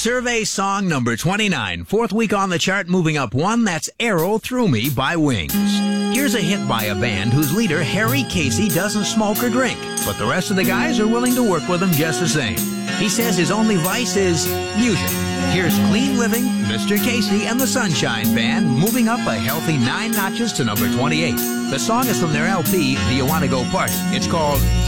Survey song number 29, fourth week on the chart, moving up one. That's Arrow Through Me by Wings. Here's a hit by a band whose leader, Harry Casey, doesn't smoke or drink, but the rest of the guys are willing to work with him just the same. He says his only vice is music. Here's Clean Living, Mr. Casey, and the Sunshine Band moving up a healthy 9 notches to number 28. The song is from their LP, Do You Want to Go Party? It's called